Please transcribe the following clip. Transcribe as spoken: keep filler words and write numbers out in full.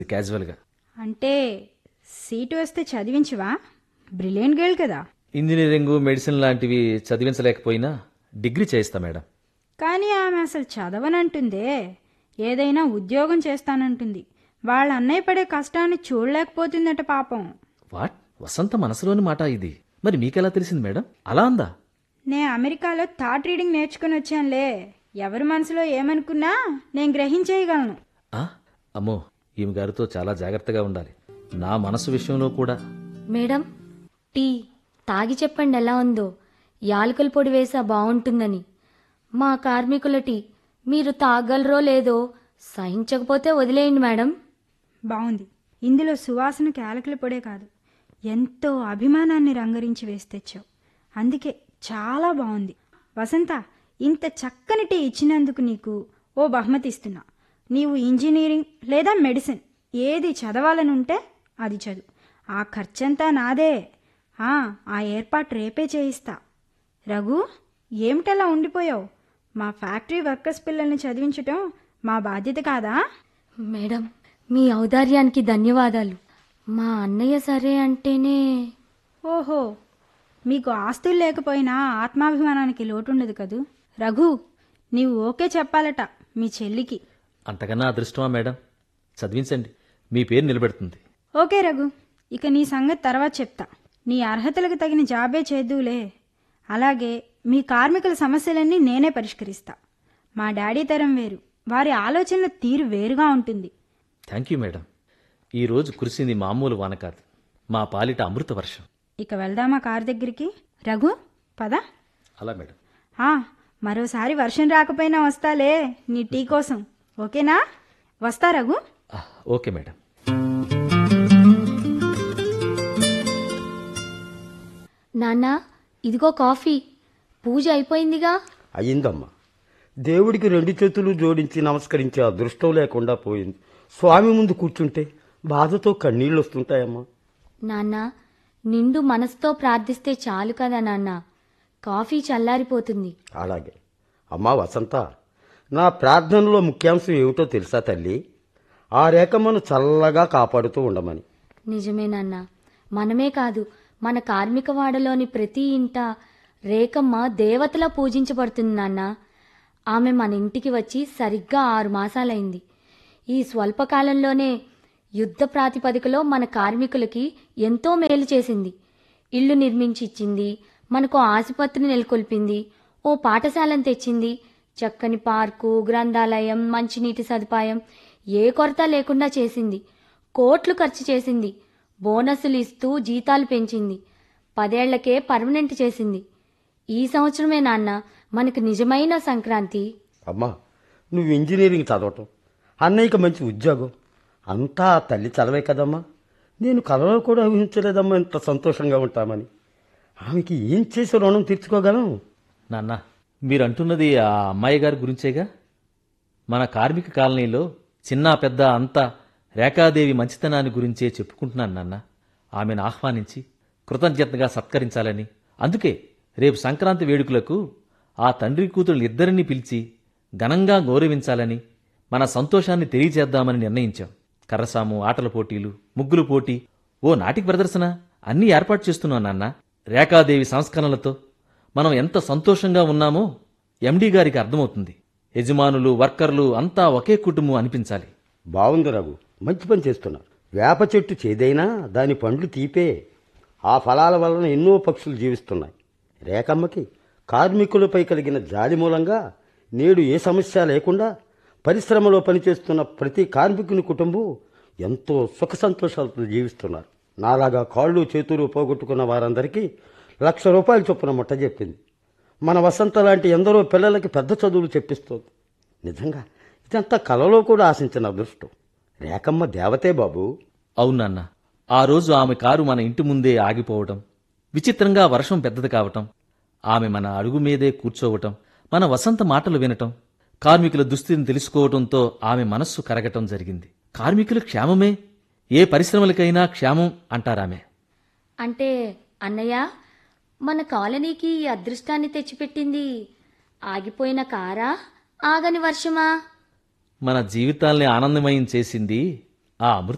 క్యాజువల్గా. అంటే సీటు వస్తే చదివించవా? బ్రిలియంట్ గర్ల్ కదా. ఇంజనీరింగ్, మెడిసిన్ లాంటివి చదివించలేకపోయినా డిగ్రీ చేయిస్తా మేడం. కానీ ఆమె అసలు చదవనంటుందే. ఏదైనా ఉద్యోగం చేస్తానంటుంది. వాళ్ళ అన్నయ్య పడే కష్టాన్ని చూడలేకపోతుందట పాపం. వాట్? వసంత మనసులోని మాట ఇది. మరి మీకెలా తెలిసింది మేడం? అలా అందా? నే అమెరికాలో థాట్ రీడింగ్ నేర్చుకుని వచ్చానులే. ఎవరి మనసులో ఏమనుకున్నా నేను గ్రహించేయగలను. ఆ, అమ్మో, ఈమె గారితో చాలా జాగ్రత్తగా ఉండాలి. నా మనసు విషయంలో కూడా. మేడం, టీ తాగి చెప్పండి ఎలా ఉందో. యాలకుల పొడి వేసా బాగుంటుందని. మా కార్మికుల టీ మీరు తాగలరో లేదో, సహించకపోతే వదిలేయండి మేడం. బాగుంది. ఇందులో సువాసన యాలకుల పొడే కాదు, ఎంతో అభిమానాన్ని రంగరించి వేసి తెచ్చావు. అందుకే చాలా బాగుంది. వసంత, ఇంత చక్కని టీ ఇచ్చినందుకు నీకు ఓ బహుమతి ఇస్తున్నా. నీవు ఇంజనీరింగ్ లేదా మెడిసిన్ ఏది చదవాలని ఉంటే అది చదువు. ఆ ఖర్చంతా నాదే. ఆ ఆ ఏర్పాటు రేపే చేయిస్తా. రఘు, ఏమిటలా ఉండిపోయావు? మా ఫ్యాక్టరీ వర్కర్స్ పిల్లల్ని చదివించటం మా బాధ్యత కాదా? మేడం, మీ ఔదార్యానికి ధన్యవాదాలు. మా అన్నయ్య సరే అంటేనే. ఓహో, మీకు ఆస్తులు లేకపోయినా ఆత్మాభిమానానికి లోటుండదు కదూ. రఘు, నీవు ఓకే చెప్పాలట మీ చెల్లికి. అంతకన్నా అదృష్టమా మేడం? చదివించండి, మీ పేరు నిలబెడుతుంది. ఓకే రఘు, ఇక నీ సంగతి తర్వాత చెప్తా. నీ అర్హతలకు తగిన జాబే చేద్దులే. అలాగే మీ కార్మికుల సమస్యలన్నీ నేనే పరిష్కరిస్తా. మా డాడీ తరం వేరు, వారి ఆలోచనల తీరు వేరుగా ఉంటుంది. Thank you madam. ఈరోజు కురిసింది మామూలు వాన కాదు, మా పాలిట అమృత వర్షం. ఇక వెళ్దామా కారు దగ్గరికి? రఘు, పద. అలా మేడం. ఆ, మరోసారి వర్షం రాకపోయినా వస్తాలే నీ టీ కోసం. ఓకేనా? వస్తా రఘు. ఆ, ఓకే మేడం. నాన్న, ఇదిగో కాఫీ. పూజ అయిపోయిందిగా. అయ్యిందమ్మా. దేవుడికి రెండు చేతులు జోడించి నమస్కరించే అదృష్టం లేకుండా పోయింది. స్వామి ముందు కూర్చుంటే బాధతో కన్నీళ్ళు వస్తుంటాయమ్మా. నాన్న, నిండు మనసుతో ప్రార్థిస్తే చాలు కదా నాన్న. కాఫీ చల్లారిపోతుంది. అలాగే అమ్మా. వసంత, నా ప్రార్థనలో ముఖ్యాంశం ఏమిటో తెలుసా తల్లి? ఆ రేఖమ్మను చల్లగా కాపాడుతూ ఉండమని. నిజమే నాన్న. మనమే కాదు, మన కార్మిక వాడలోని ప్రతి ఇంట రేఖమ్మ దేవతలా పూజించబడుతుంది నాన్న. ఆమె మన ఇంటికి వచ్చి సరిగ్గా ఆరు మాసాలైంది. ఈ స్వల్పకాలంలోనే యుద్ధ ప్రాతిపదికలో మన కార్మికులకి ఎంతో మేలు చేసింది. ఇల్లు నిర్మించి ఇచ్చింది, మనకు ఆసుపత్రిని నెలకొల్పింది, ఓ పాఠశాలను తెచ్చింది, చక్కని పార్కు, గ్రంథాలయం, మంచినీటి సదుపాయం ఏ కొరత లేకుండా చేసింది. కోట్లు ఖర్చు చేసింది. బోనస్సులు ఇస్తూ జీతాలు పెంచింది. పదేళ్లకే పర్మనెంట్ చేసింది. ఈ సంవత్సరమే నాన్న మనకు నిజమైన సంక్రాంతి. అమ్మా, నువ్వు ఇంజనీరింగ్ చదవటం, అన్నయ్యకి మంచి ఉద్యోగం, అంతా ఆ తల్లి చలవే కదమ్మా. నేను కలలో కూడా ఊహించలేదమ్మా ఇంత సంతోషంగా ఉంటామని. ఆమెకి ఏం చేసి రుణం తీర్చుకోగలం? నాన్న, మీరంటున్నది ఆ అమ్మాయి గారి గురించేగా? మన కార్మిక కాలనీలో చిన్న పెద్ద అంతా రేఖాదేవి మంచితనాన్ని గురించే చెప్పుకుంటున్నాను నాన్న. ఆమెను ఆహ్వానించి కృతజ్ఞతగా సత్కరించాలని, అందుకే రేపు సంక్రాంతి వేడుకలకు ఆ తండ్రి కూతురు ఇద్దరినీ పిలిచి ఘనంగా గౌరవించాలని, మన సంతోషాన్ని తెలియజేద్దామని నిర్ణయించాం. కర్రసాము, ఆటల పోటీలు, ముగ్గులు పోటీ, ఓ నాటిక ప్రదర్శన అన్నీ ఏర్పాటు చేస్తున్నాం నాన్న. రేఖాదేవి సంస్కరణలతో మనం ఎంత సంతోషంగా ఉన్నామో ఎండీ గారికి అర్థమవుతుంది. యజమానులు, వర్కర్లు అంతా ఒకే కుటుంబం అనిపించాలి. బాగుంది రఘు, మంచి పని చేస్తున్నారు. వేప చెట్టు చేదైనా దాని పండ్లు తీపే. ఆ ఫలాల వలన ఎన్నో పక్షులు జీవిస్తున్నాయి. రేఖమ్మకి కార్మికులపై కలిగిన జాలి మూలంగా నేడు ఏ సమస్య లేకుండా పరిశ్రమలో పనిచేస్తున్న ప్రతి కార్మికుని కుటుంబం ఎంతో సుఖ సంతోషాలతో జీవిస్తున్నారు. నాలాగా కాళ్ళు చేతులు పోగొట్టుకున్న వారందరికీ లక్ష రూపాయల చొప్పున ముట్ట చెప్పింది. మన వసంత లాంటి ఎందరో పిల్లలకి పెద్ద చదువులు చెప్పిస్తోంది. నిజంగా ఇదంతా కలలో కూడా ఆశించిన అదృష్టం. రేఖమ్మ దేవతే బాబు. అవునన్న, ఆ రోజు ఆమె కారు మన ఇంటి ముందే ఆగిపోవటం, విచిత్రంగా వర్షం పెద్దది కావటం, ఆమె మన అడుగు మీదే కూర్చోవటం, మన వసంత మాటలు వినటం, కార్మికుల దుస్థితిని తెలుసుకోవటంతో ఆమె మనస్సు కరగటం జరిగింది. కార్మికుల క్షేమమే ఏ పరిశ్రమలకైనా క్షేమం అంటారామె. అంటే అన్నయ్య, మన కాలనీకి ఈ అదృష్టాన్ని తెచ్చిపెట్టింది ఆగిపోయిన కారా, ఆగని వర్షమా? మన జీవితాల్ని ఆనందమయం చేసింది ఆ అమృత